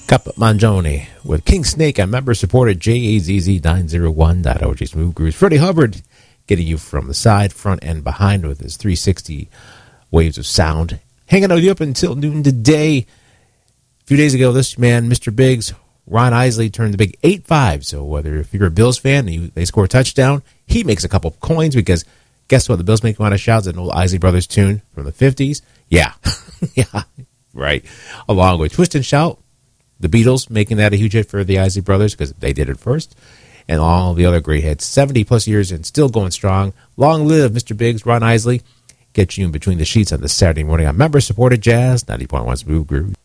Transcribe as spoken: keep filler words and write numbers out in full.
Mangione with King Snake on member-supported J A Z Z nine oh one dot org. Smooth Grooves. Freddie Hubbard getting you from the side, front, and behind with his three sixty waves of sound. Hanging out with you up until noon today. A few days ago, this man, Mister Biggs, Ron Isley, turned the big eight five. So whether if you're a Bills fan and you, they score a touchdown, he makes a couple coins because guess what? The Bills make a lot of shouts at an old Isley Brothers tune from the fifties. Yeah. Yeah. Right. Along with Twist and Shout. The Beatles making that a huge hit for the Isley Brothers because they did it first. And all the other great hits. seventy-plus years and still going strong. Long live Mister Biggs, Ron Isley. Get you in between the sheets on this Saturday morning on member-supported Jazz ninety point one Smooth Groove.